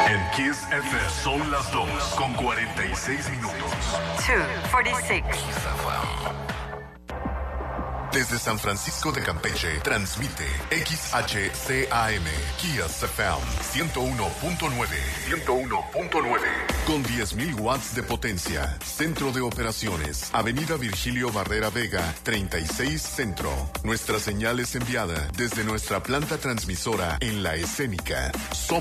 En Kiss FM son las 2:46. 2:46. Desde San Francisco de Campeche, transmite XHCAM, Kiss FM 101.9. 101.9. Con 10.000 watts de potencia. Centro de operaciones. Avenida Virgilio Barrera Vega, 36 Centro. Nuestra señal es enviada desde nuestra planta transmisora en La Escénica. Somos